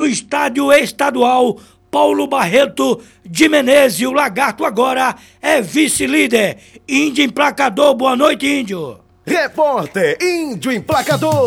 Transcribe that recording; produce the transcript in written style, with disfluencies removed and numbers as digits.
estádio estadual Paulo Barreto de Menezes. O Lagarto agora é vice-líder. Índio Emplacador, boa noite, Índio. Repórter Índio Emplacador.